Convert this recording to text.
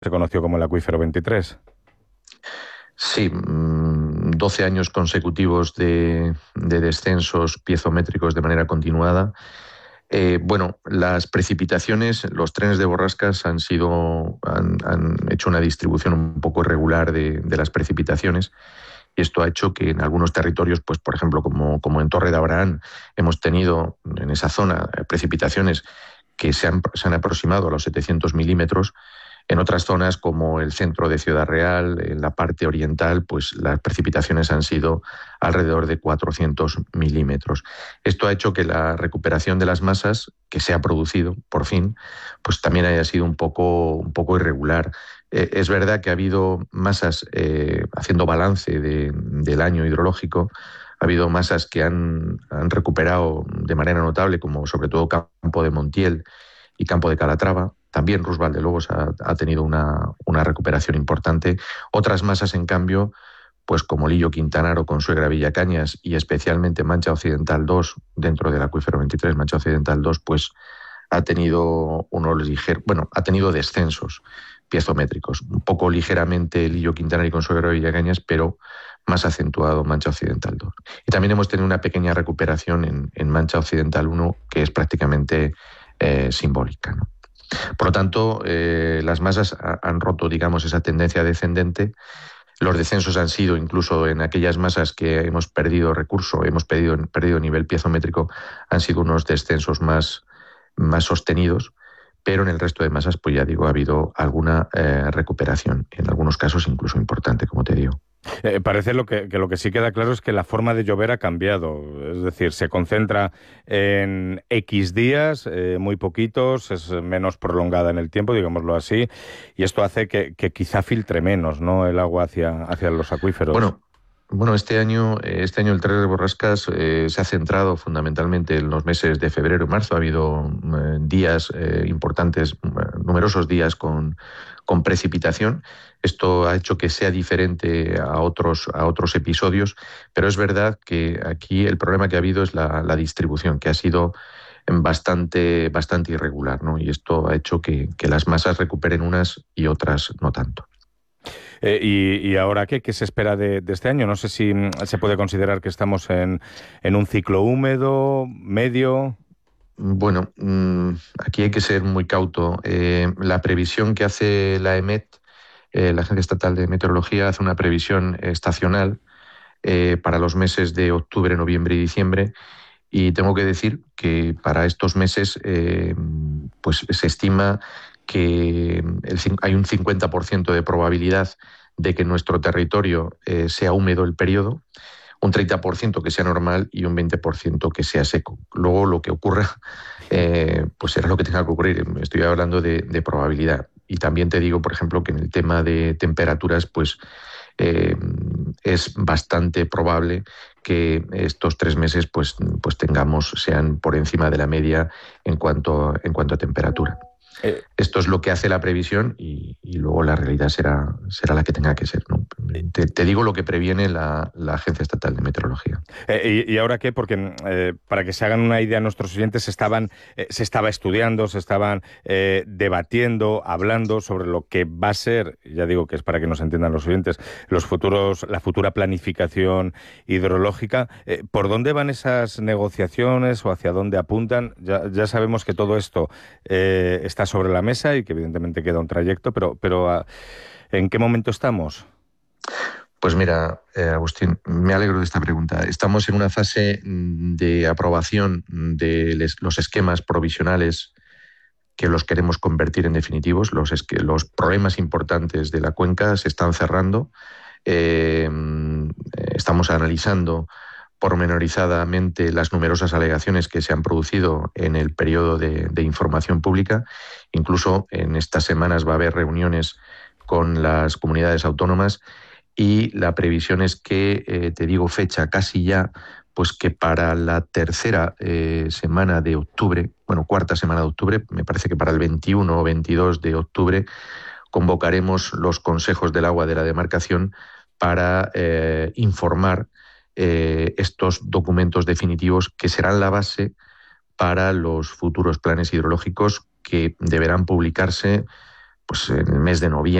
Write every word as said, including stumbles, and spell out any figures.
Se conoció como el acuífero veintitrés. Sí, mm, doce años consecutivos de, de descensos piezométricos de manera continuada. Eh, bueno, las precipitaciones, los trenes de borrascas han sido, han, han hecho una distribución un poco irregular de, de las precipitaciones, y esto ha hecho que en algunos territorios, pues por ejemplo, como, como en Torre de Abraham, hemos tenido en esa zona eh, precipitaciones que se han, se han aproximado a los setecientos milímetros. En otras zonas, como el centro de Ciudad Real, en la parte oriental, pues las precipitaciones han sido alrededor de cuatrocientos milímetros. Esto ha hecho que la recuperación de las masas que se ha producido, por fin, pues también haya sido un poco, un poco irregular. Eh, es verdad que ha habido masas, eh, haciendo balance de, del año hidrológico, ha habido masas que han, han recuperado de manera notable, como sobre todo Campo de Montiel y Campo de Calatrava. También Rus Valdelobos ha, ha tenido una, una recuperación importante. Otras masas, en cambio, pues como Lillo Quintanaro, Consuegra, Villacañas y especialmente Mancha Occidental dos, dentro del acuífero veintitrés, Mancha Occidental dos, pues ha tenido unos ligeros, bueno, ha tenido descensos piezométricos, un poco ligeramente Lillo Quintanaro y Consuegra, Villacañas, pero más acentuado Mancha Occidental dos. Y también hemos tenido una pequeña recuperación en, en Mancha Occidental uno, que es prácticamente eh, simbólica, ¿no? Por lo tanto, eh, las masas han roto, digamos, esa tendencia descendente. Los descensos han sido, incluso en aquellas masas que hemos perdido recurso, hemos perdido, perdido nivel piezométrico, han sido unos descensos más, más sostenidos, pero en el resto de masas, pues ya digo, ha habido alguna eh, recuperación, en algunos casos incluso importante, como te digo. Eh, parece lo que, que lo que sí queda claro es que la forma de llover ha cambiado. Es decir, se concentra en X días, eh, muy poquitos, es menos prolongada en el tiempo, digámoslo así, y esto hace que, que quizá filtre menos, ¿no?, el agua hacia, hacia los acuíferos. Bueno, bueno, este año, eh, este año el Tren de Borrascas eh, se ha centrado fundamentalmente en los meses de febrero y marzo. Ha habido eh, días eh, importantes, eh, numerosos días con, con precipitación. Esto ha hecho que sea diferente a otros, a otros episodios, pero es verdad que aquí el problema que ha habido es la, la distribución, que ha sido bastante, bastante irregular, ¿no? Y esto ha hecho que, que las masas recuperen unas y otras no tanto. Eh, y, ¿Y ahora qué? ¿Qué se espera de, de este año? No sé si mm, se puede considerar que estamos en, en un ciclo húmedo, medio. Bueno, mmm, aquí hay que ser muy cauto. Eh, la previsión que hace la E M E T, eh, la Agencia Estatal de Meteorología, hace una previsión estacional eh, para los meses de octubre, noviembre y diciembre. Y tengo que decir que para estos meses eh, pues se estima que el, hay un cincuenta por ciento de probabilidad de que en nuestro territorio eh, sea húmedo el periodo, un treinta por ciento que sea normal y un veinte por ciento que sea seco. Luego lo que ocurra, eh, pues será lo que tenga que ocurrir. Estoy hablando de, de probabilidad. Y también te digo, por ejemplo, que en el tema de temperaturas, pues eh, es bastante probable que estos tres meses pues, pues tengamos, sean por encima de la media en cuanto, en cuanto a temperatura. Eh, Esto es lo que hace la previsión y, y luego la realidad será, será la que tenga que ser, ¿no? Te, te digo lo que previene la, la Agencia Estatal de Meteorología. Eh, y, ¿Y ahora qué? Porque eh, para que se hagan una idea nuestros oyentes, se, estaban, eh, se estaba estudiando, se estaban eh, debatiendo, hablando sobre lo que va a ser, ya digo que es para que nos entiendan los oyentes, los futuros, la futura planificación hidrológica. Eh, ¿Por dónde van esas negociaciones o hacia dónde apuntan? Ya, ya sabemos que todo esto eh, está sobre la mesa y que evidentemente queda un trayecto, pero, pero ¿en qué momento estamos? Pues mira, eh, Agustín, me alegro de esta pregunta. Estamos en una fase de aprobación de les, los esquemas provisionales que los queremos convertir en definitivos. Los, es, los problemas importantes de la cuenca se están cerrando. Eh, estamos analizando pormenorizadamente las numerosas alegaciones que se han producido en el periodo de, de información pública. Incluso en estas semanas va a haber reuniones con las comunidades autónomas. Y la previsión es que, eh, te digo fecha casi ya, pues que para la tercera eh, semana de octubre, bueno, cuarta semana de octubre, me parece que para el veintiuno o veintidós de octubre, convocaremos los consejos del agua de la demarcación para eh, informar eh, estos documentos definitivos que serán la base para los futuros planes hidrológicos que deberán publicarse pues en el mes de noviembre